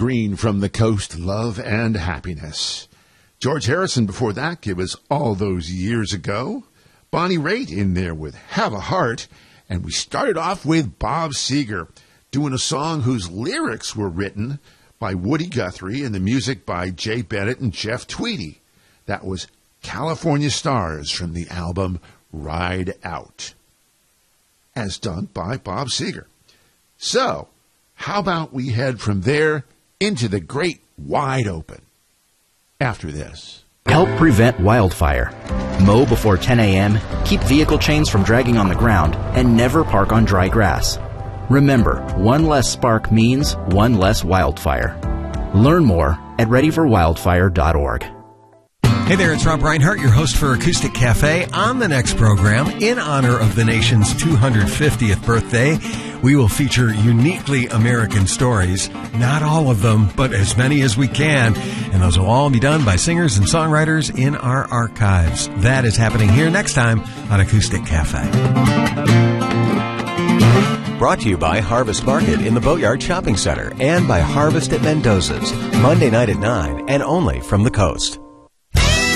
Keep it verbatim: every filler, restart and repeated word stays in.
Green from the Coast, Love and Happiness. George Harrison before that gave us All Those Years Ago. Bonnie Raitt in there with Have a Heart. And we started off with Bob Seger doing a song whose lyrics were written by Woody Guthrie and the music by Jay Bennett and Jeff Tweedy. That was California Stars from the album Ride Out, as done by Bob Seger. So, how about we head from there into the great wide open after this? Help prevent wildfire. Mow before ten a.m., keep vehicle chains from dragging on the ground, and never park on dry grass. Remember, one less spark means one less wildfire. Learn more at ready for wildfire dot org. Hey there, it's Rob Reinhart, your host for Acoustic Cafe. On the next program, in honor of the nation's two hundred fiftieth birthday, we will feature uniquely American stories. Not all of them, but as many as we can. And those will all be done by singers and songwriters in our archives. That is happening here next time on Acoustic Cafe. Brought to you by Harvest Market in the Boatyard Shopping Center and by Harvest at Mendoza's, Monday night at nine and only from the coast.